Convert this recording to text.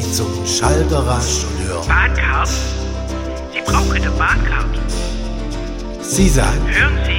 zum Schallgarage und hören. Bahncard? Sie brauchen eine Bahncard. Sie sagen, Hören Sie.